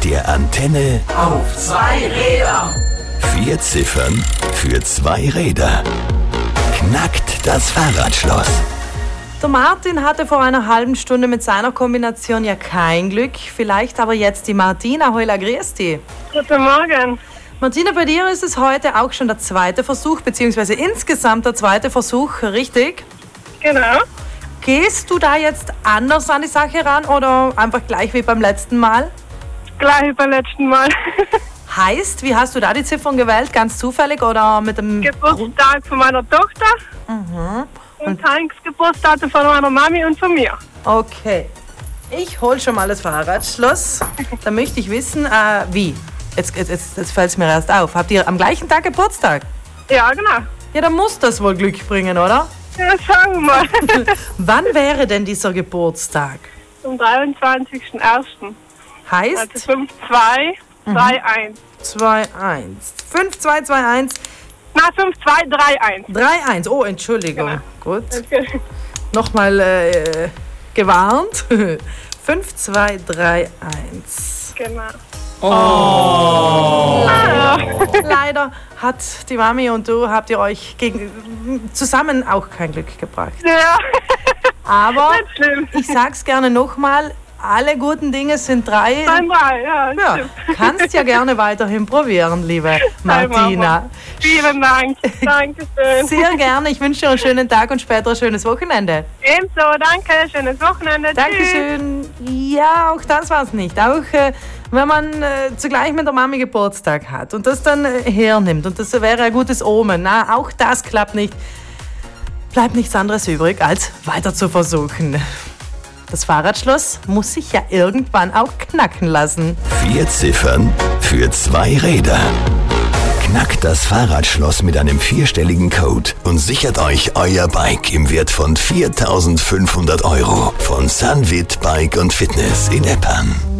der Antenne Auf 2 Räder. 4 Ziffern für 2 Räder. Knackt das Fahrradschloss. Der Martin hatte vor einer halben Stunde mit seiner Kombination ja kein Glück. Vielleicht aber jetzt die Martina. Hola, grüß dich. Guten Morgen. Martina, bei dir ist es heute auch schon der zweite Versuch, beziehungsweise insgesamt der zweite Versuch, richtig? Genau. Gehst du da jetzt anders an die Sache ran oder einfach gleich wie beim letzten Mal? Gleich wie beim letzten Mal. Heißt, wie hast du da die Ziffern gewählt? Ganz zufällig oder mit dem Geburtstag von meiner Tochter. Und Hanks Geburtsdatum von meiner Mami und von mir. Okay. Ich hol schon mal das Fahrradschloss. Da möchte ich wissen, wie. Jetzt fällt es mir erst auf. Habt ihr am gleichen Tag Geburtstag? Ja, genau. Ja, dann muss das wohl Glück bringen, oder? Ja, schauen wir mal. Wann wäre denn dieser Geburtstag? Am 23.01. Heißt? Also 5221. 2-1. 5-2-2-1. Na, 5231. 3-1. Oh, Entschuldigung. Genau. Gut. Okay. Nochmal gewarnt. 5-2-3-1. Genau. Leider hat die Mami und du, habt ihr euch zusammen auch kein Glück gebracht. Ja. Aber Nicht schlimm. ich sag's gerne nochmal, alle guten Dinge sind 3. Dann 3, ja. Ja, Stimmt. kannst ja gerne weiterhin probieren, liebe Martina. Vielen Dank. Dankeschön. Sehr gerne. Ich wünsche dir einen schönen Tag und später ein schönes Wochenende. Ebenso, danke. Schönes Wochenende. Tschüss. Dankeschön. Ja, auch das war's nicht. Auch wenn man zugleich mit der Mami Geburtstag hat und das dann hernimmt und das wäre ein gutes Omen. Na, auch das klappt nicht. Bleibt nichts anderes übrig, als weiter zu versuchen. Das Fahrradschloss muss sich ja irgendwann auch knacken lassen. 4 Ziffern für 2 Räder. Knackt das Fahrradschloss mit einem 4-stelligen Code und sichert euch euer Bike im Wert von 4.500 € von Sunwit Bike und Fitness in Eppern.